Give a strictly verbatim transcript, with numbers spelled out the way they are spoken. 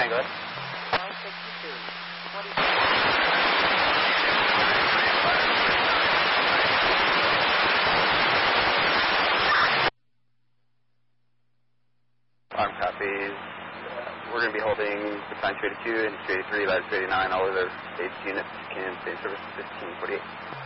Tango. five sixty-two. twenty. Arm copies. Uh, we're going to be holding Battalion two eighty-two and two eighty-three, Lattice two eighty-nine, all of those base units can stay in service fifteen forty-eight.